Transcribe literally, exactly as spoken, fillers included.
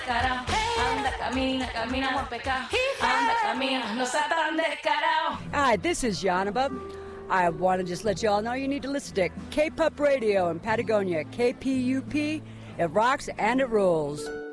descarado. Anda, camina, camina, Juan Pecado. Anda, camina, no seas tan descarado. Hi, this is Yanaba. I want to just let you all know you need to listen to K-Pup Radio in Patagonia. K P U P. It rocks and it rules.